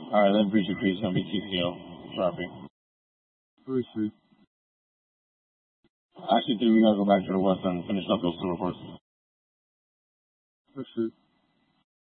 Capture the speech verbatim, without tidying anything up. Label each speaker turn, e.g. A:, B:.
A: Alright, then breach of peace, gonna be T P O. Sharpie.
B: Three C.
A: Actually, think we gotta go back to the west and finish up those two reports.
B: Three C.